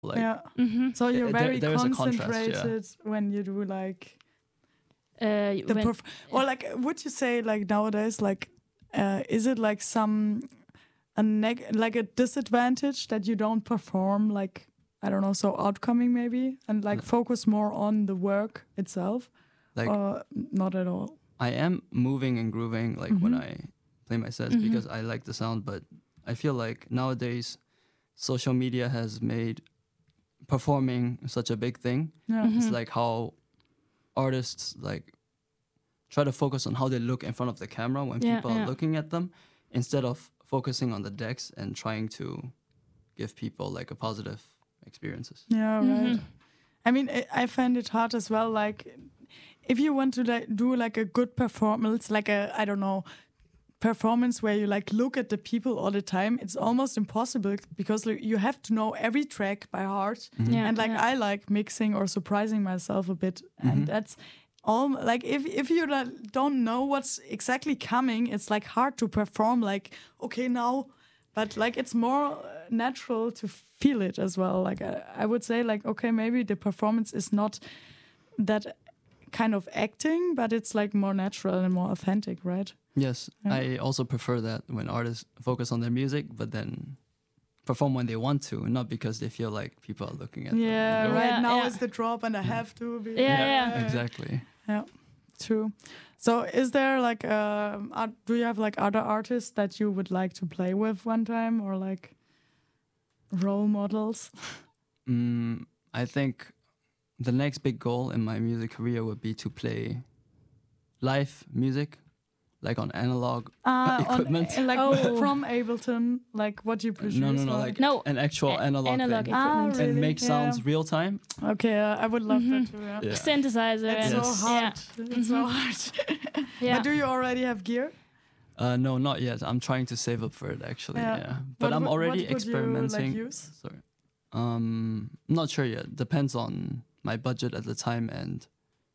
Like, Yeah. So you're very there is a contrast, concentrated when you do like the when, or like would you say like nowadays like is it like like a disadvantage that you don't perform like I don't know so outcoming maybe and like focus more on the work itself like or not at all? I am moving and grooving like when I play my sets because I like the sound, but I feel like nowadays social media has made performing such a big thing. Yeah. It's like how artists like try to focus on how they look in front of the camera when people are looking at them instead of focusing on the decks and trying to give people like a positive experiences. Yeah, right. I mean, I find it hard as well. Like, if you want to like, do like a good performance, like a I don't know performance where you like look at the people all the time, it's almost impossible because like, you have to know every track by heart. And like I like mixing or surprising myself a bit, and that's all. Like if you don't know what's exactly coming, it's like hard to perform. Like okay now. But like it's more natural to feel it as well. Like I would say like okay maybe the performance is not that kind of acting, but it's like more natural and more authentic, right? Yes, I also prefer that when artists focus on their music, but then perform when they want to, not because they feel like people are looking at them. Yeah, You know? right. Now is the drop, and I have to be. Exactly. Yeah, true. So, is there like, do you have like other artists that you would like to play with one time, or like role models? I think the next big goal in my music career would be to play live music, like on analog equipment. From Ableton, like what you produce. No, like an actual analog thing. equipment. Really? And make sounds real time. Okay, I would love that too. Yeah. Synthesizer. It's and so hard. It's so hard. But do you already have gear? No, not yet. I'm trying to save up for it actually. Yeah. But I'm already experimenting. You, like, use? Sorry. Not sure yet. Depends on my budget at the time and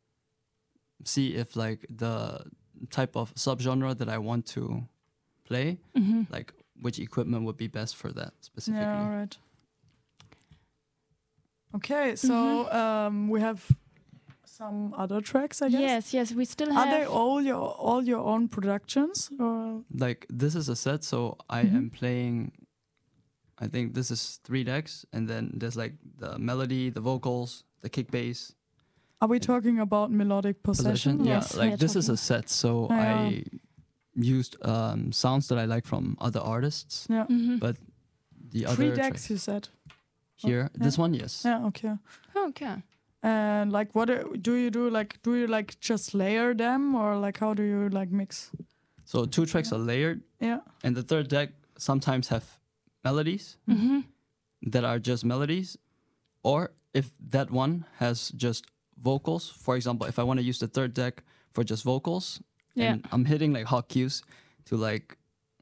see if like the type of subgenre that I want to play, like which equipment would be best for that specifically. Yeah, all right. Okay, so we have some other tracks, I guess. Yes, we still have. Are they all your own productions, or like this is a set, so I am playing. I think this is 3 decks, and then there's like the melody, the vocals, the kick bass. are we talking about melodic possession? Yeah, Yes, like this is a set, so I used sounds that I like from other artists. Yeah. But the 3 other decks, tracks you said. here, this one, yes. Yeah. Okay. Okay. And like, what do you do? Like, do you like just layer them, or like how do you like mix? So 2 tracks are layered, Yeah. and the third deck sometimes have melodies that are just melodies, or if that one has just vocals. For example, if I want to use the third deck for just vocals, and I'm hitting like hotkeys to like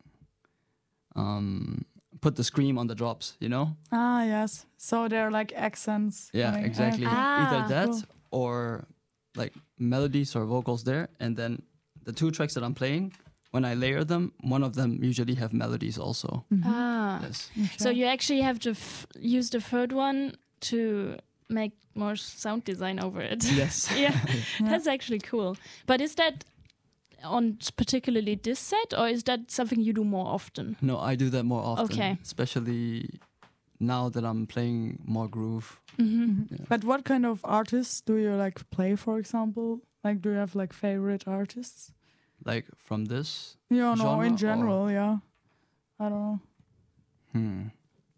put the scream on the drops, you know? Ah, yes. So they're like accents. Yeah, coming. exactly. Okay. Either that Cool. or like melodies or vocals there, and then the 2 tracks that I'm playing, when I layer them, one of them usually have melodies also. Yes. So you actually have to use the third one to make more sound design over it. Yes. Yeah, that's actually cool. But is that on particularly this set, or is that something you do more often? No, I do that more often. Okay. Especially now that I'm playing more groove. Yeah. But what kind of artists do you like play, for example? Like, do you have like favorite artists? Like from this? Yeah, no, genre, in general, or- yeah. I don't know.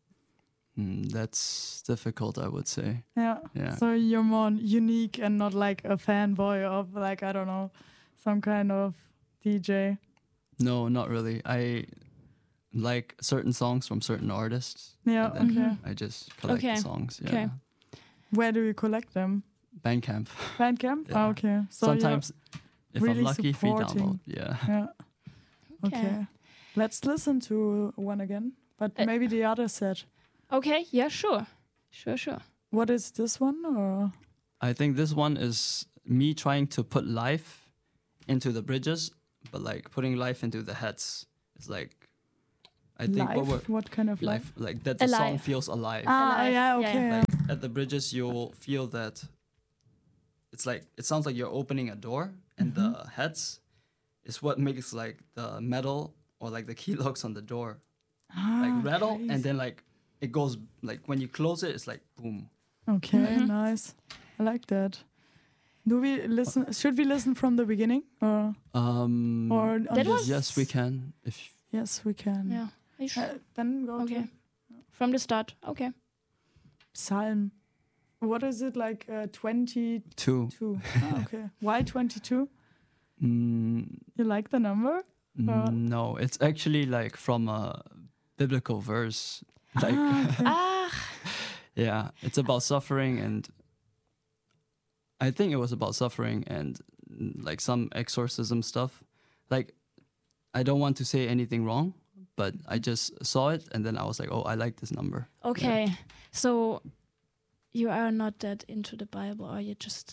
That's difficult, I would say. Yeah. Yeah. So you're more unique and not like a fanboy of like, I don't know, some kind of DJ. No, not really. I like certain songs from certain artists. Yeah, and then okay. I just collect the songs. Yeah. Okay. Where do you collect them? Bandcamp. Bandcamp? Yeah. Oh, okay. So Sometimes, if really I'm lucky, free supporting. download. Yeah. yeah. Okay. Let's listen to one again, but maybe the other set. Okay, yeah, sure. What is this one? Or I think this one is me trying to put life into the bridges, but like putting life into the heads. It's like I think life? What kind of life? Like that the song Alive. feels alive. Alive. Yeah, okay. Yeah. Like at the bridges, you'll feel that it's like it sounds like you're opening a door, and the heads is what makes like the metal or like the keylocks on the door like rattle, crazy. and then like it goes like when you close it, it's like boom. Okay, nice. I like that. Do we listen? Should we listen from the beginning, or on That the- was- Yes, we can. If Yes, we can. Yeah. Are you sure? Then go Okay. to From the start. Okay. Psalm. What is it like? 22. two. Okay. Why 22? Mm, You like the number? no, it's actually like from a biblical verse. Like Ah. yeah, it's about suffering, and I think it was about suffering and like some exorcism stuff. Like I don't want to say anything wrong, but I just saw it and then I was like, oh, I like this number. Okay. So you are not that into the Bible, or you just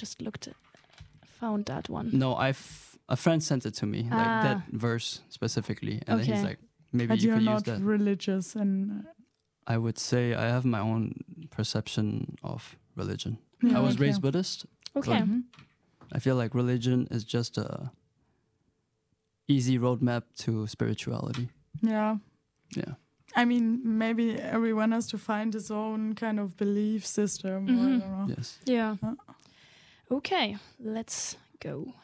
found that one. No, a friend sent it to me, like that verse specifically, and then he's Okay. like, maybe But you you're could use not that. religious, and I would say I have my own perception of religion. Yeah, I was okay. raised Buddhist. Okay. Mhm. I feel like religion is just a easy roadmap to spirituality. Yeah. Yeah. I mean, maybe everyone has to find his own kind of belief system. Or I don't know. Yes. Yeah. Okay. Let's go.